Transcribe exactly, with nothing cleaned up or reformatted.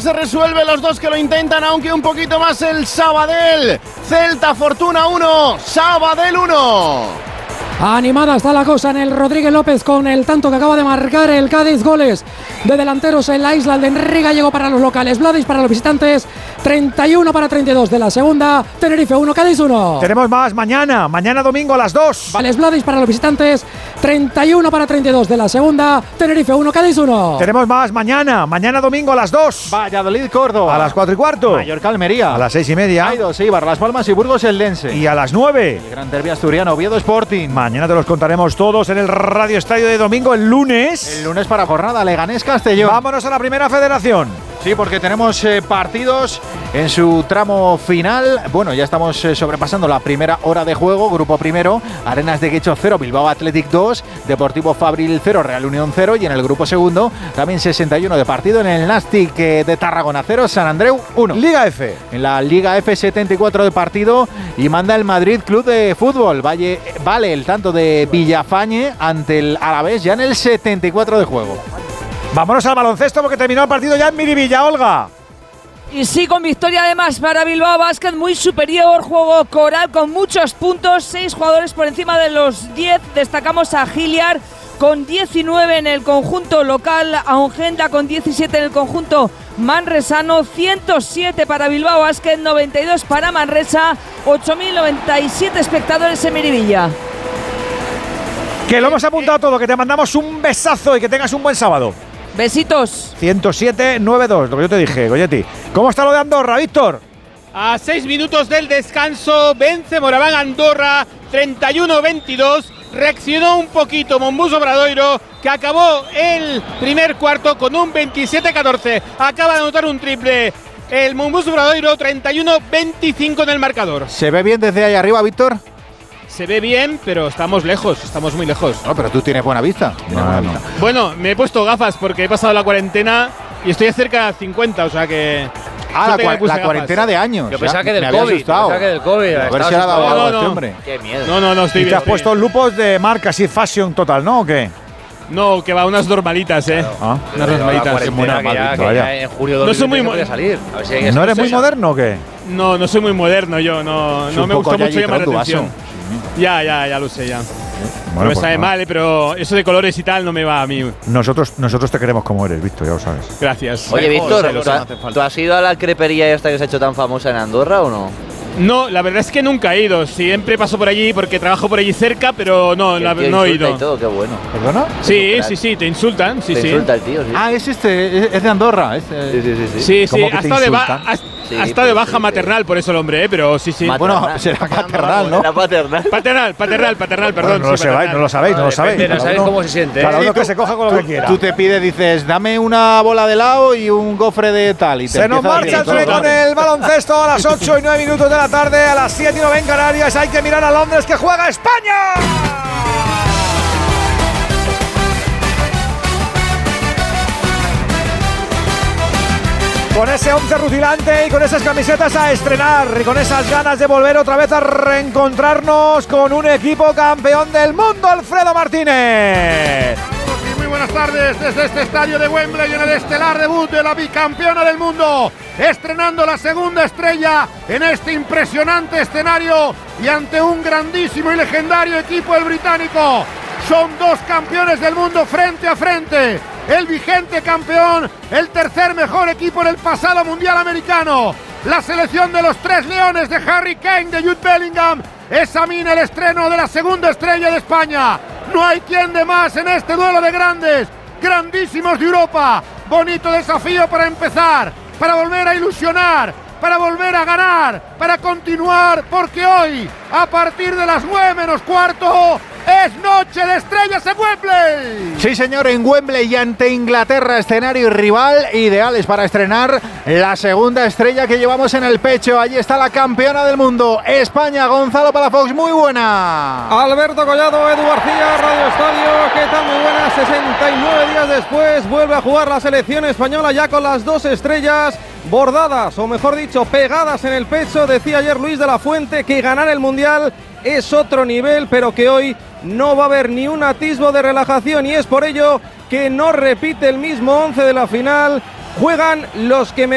se resuelve, los dos que lo intentan, aunque un poquito más el Sabadell. Celta Fortuna uno, Sabadell uno. Animada está la cosa en el Rodríguez López con el tanto que acaba de marcar el Cádiz. Goles de delanteros en la isla. El de Enrique Gallego para los locales, Vladic para los visitantes. treinta y uno para treinta y dos de la segunda. Tenerife uno, Cádiz uno. Tenemos más mañana, mañana domingo a las dos. Vale, Vladic para los visitantes. treinta y uno para treinta y dos de la segunda. Tenerife uno, Cádiz uno. Tenemos más mañana, mañana domingo a las dos. Valladolid, Córdoba. A las cuatro y cuarto. Mallorca, Almería. A las seis y media. Aidos, Eibar, Las Palmas y Burgos, el Dense. Y a las nueve. El Gran Derbi asturiano, Oviedo Sporting. Mañana te los contaremos todos en el Radio Estadio de domingo, el lunes. El lunes para jornada, Leganés, Castellón. Vámonos a la Primera Federación. Sí, porque tenemos eh, partidos en su tramo final. Bueno, ya estamos eh, sobrepasando la primera hora de juego. Grupo primero, Arenas de Guecho cero, Bilbao Athletic dos, Deportivo Fabril cero, Real Unión cero. Y en el grupo segundo, también sesenta y uno de partido en el Nastic eh, de Tarragona cero, San Andreu uno. Liga F. En la Liga F, setenta y cuatro de partido y manda el Madrid Club de Fútbol. Valle, vale el tanto de Villafañe ante el Alavés ya en el setenta y cuatro de juego. Vámonos al baloncesto porque terminó el partido ya en Miribilla, Olga. Y sí, con victoria además para Bilbao Basket, muy superior, juego coral con muchos puntos, seis jugadores por encima de los diez. Destacamos a Giliar con diecinueve en el conjunto local, a Ongenda con diecisiete en el conjunto manresano, ciento siete para Bilbao Basket, noventa y dos para Manresa, ocho mil noventa y siete espectadores en Miribilla. Que lo hemos apuntado todo, que te mandamos un besazo y que tengas un buen sábado. Besitos. ciento siete noventa y dos, lo que yo te dije, Goyetti. ¿Cómo está lo de Andorra, Víctor? A seis minutos del descanso, vence Moraván Andorra, treinta y uno veintidós. Reaccionó un poquito Mombús Obradoiro, que acabó el primer cuarto con un veintisiete catorce. Acaba de anotar un triple el Mombús Obradoiro, treinta y uno veinticinco en el marcador. ¿Se ve bien desde ahí arriba, Víctor? Se ve bien, pero estamos lejos, estamos muy lejos. No, pero tú tienes buena vista. Tienes No, buena no. vista. Bueno, me he puesto gafas porque he pasado la cuarentena y estoy cerca de cincuenta, o sea que… Ah, la, suerte que me cua- puse la gafas. cuarentena de años. Yo ya. pensaba que Me del había COVID. asustado. Pensaba que del COVID. A ver Estaba si ahora daba asustado. No, algo no, este no. hombre. Qué miedo. No, no, no, estoy ¿Y bien. te has estoy puesto bien. lupos de marca así, fashion total, ¿no? ¿O qué? No, que va, unas normalitas, eh. Ah. Unas La normalitas. cuarentena, que ya, que vaya. ya en julio de No soy muy dos mil veinte mo- podía salir. A ver si hay ¿No eres muy excusa. moderno o qué? No, no soy muy moderno yo, no, Es no un me poco gusta mucho Yayi llamar la Tron, tu atención. vaso. Ya, ya, ya lo sé, ya. Bueno, me pues sabe nada. mal, eh, pero eso de colores y tal no me va a mí. Nosotros, nosotros te queremos como eres, Víctor, ya lo sabes. Gracias. Oye, Mejor, Víctor, sí, lo ¿tú, sé. ha- ¿tú has ido a la crepería esta que se ha hecho tan famosa en Andorra o no? No, la verdad es que nunca he ido. Siempre paso por allí porque trabajo por allí cerca, pero no, Que la- el tío no he insulta ido. y todo, qué bueno. ¿Perdona? Sí, crack. sí, sí, te insultan, sí, Te sí. insulta el tío, sí. Ah, es este, es- es de Andorra. este. Sí, sí, sí, sí. Sí, sí, ¿Cómo que ha te estado de, ba- insultan? ha- Sí, ha estado de pues, baja sí, maternal por eso el hombre, eh, pero sí, sí. Maternal. Bueno, será paternal, ¿no? Era paternal. Paternal, paternal, paternal, Bueno, perdón. no, lo sí, sabéis, paternal. no lo sabéis, no lo Vale, sabéis. depende, no Cada sabéis uno- cómo se siente, ¿eh? Cada uno Tú- que se coja con lo que quiera. Tú te pides, dices, dame una bola de helado y un gofre de tal. Y te Se nos empieza a marcha el decir tren todo. con el baloncesto a las ocho y nueve minutos de la tarde, a las siete y nueve en Canarias. Hay que mirar a Londres, que juega España. Con ese once rutilante y con esas camisetas a estrenar y con esas ganas de volver otra vez a reencontrarnos con un equipo campeón del mundo, Alfredo Martínez. Y muy buenas tardes desde este estadio de Wembley en el estelar debut de la bicampeona del mundo, estrenando la segunda estrella en este impresionante escenario y ante un grandísimo y legendario equipo el británico. Son dos campeones del mundo frente a frente. El vigente campeón, el tercer mejor equipo en el pasado mundial americano. La selección de los tres leones de Harry Kane, de Jude Bellingham, examina el estreno de la segunda estrella de España. No hay quien de más en este duelo de grandes, grandísimos de Europa. Bonito desafío para empezar, para volver a ilusionar, para volver a ganar, para continuar, porque hoy, a partir de las nueve menos cuarto, es noche de estrellas en Wembley. Sí, señor, en Wembley y ante Inglaterra, escenario y rival ideales para estrenar la segunda estrella que llevamos en el pecho. Allí está la campeona del mundo, España. Gonzalo Palafox, muy buena. Alberto Collado, Edu García, Radio Estadio, ¿qué tal? Muy buenas. sesenta y nueve días después vuelve a jugar la selección española ya con las dos estrellas bordadas, o mejor dicho, pegadas en el pecho. Decía ayer Luis de la Fuente que ganar el Mundial es otro nivel, pero que hoy no va a haber ni un atisbo de relajación, y es por ello que no repite el mismo once de la final. Juegan los que me